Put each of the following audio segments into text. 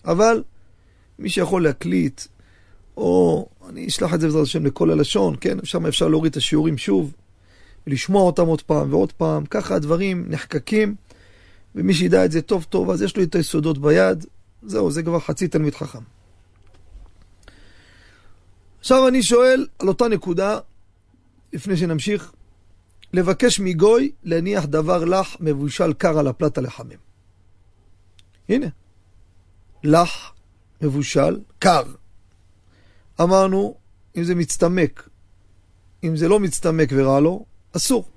אבל מי שיכול להקליט, או אני אשלח את זה בעזרת השם לכל הלשון, כן? שם אפשר להוריד את השיעורים שוב, ולשמוע אותם עוד פעם ועוד פעם, ככה הדברים נחקקים, ומי שידע את זה טוב טוב, אז יש לו את היסודות ביד, זהו, זה כבר חצי תלמיד חכם. עכשיו אני שואל על אותה נקודה, לפני שנמשיך, לבקש מגוי להניח דבר לח מבושל קר על הפלטה לחמם. הנה, לח מבושל קר. אמרנו, אם זה מצטמק, אם זה לא מצטמק ורע לו, אסור.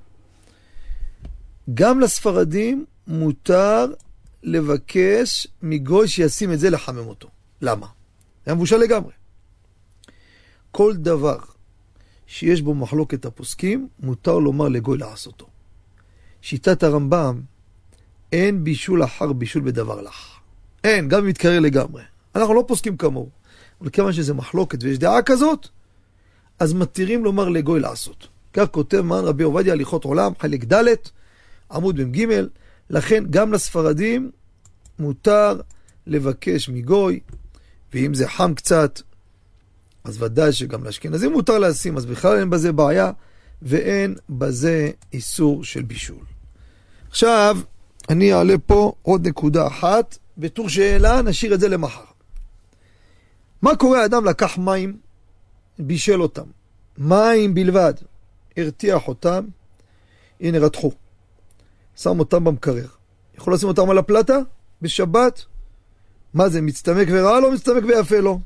גם לספרדים מותר לבקש מגוי שישים את זה לחמם אותו. למה? זה מבושל לגמרי. כל דבר שיש בו מחלוקת הפוסקים, מותר לומר לגוי לעשותו. שיטת הרמב"ם, אין בישול אחר בישול בדבר לח. אין, גם אם מתקרר לגמרי. אנחנו לא פוסקים כמוהו. אבל כיוון שזה מחלוקת ויש דעה כזאת, אז מתירים לומר לגוי לעשות. כך כותב מרן רבי עובדיה הליכות עולם, חלק ד' עמוד מ"ג, לכן גם לספרדים מותר לבקש מגוי, ואם זה חם קצת, אז ודאי שגם לאשכנזים מותר לשים, אז בכלל אין בזה בעיה, ואין בזה איסור של בישול. עכשיו, אני אעלה פה עוד נקודה אחת, בתור שאלה נשאיר את זה למחר. מה קורה? האדם לקח מים, בישל אותם. מים בלבד. הרתיח אותם, הנה רתחו. שם אותם במקרר. יכול לשים אותם על הפלטה? בשבת? מה זה, מצטמק ורע לו? מצטמק ויפה לו?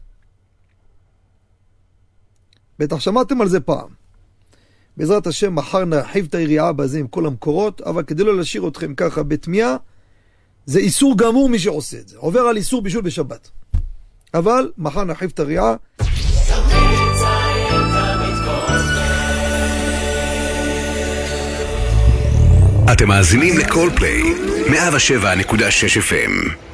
בטח שמעתם על זה פעם. בעזרת השם מחר נרחיב את היריעה בזה עם כל המקורות, אבל כדי לא להשאיר אתכם ככה בתמיהה, זה איסור גמור מי שעושה את זה. עובר על איסור בישול בשבת. אבל מחר נרחיב את היריעה. אתם מאזינים לכל פליי 107.6 FM.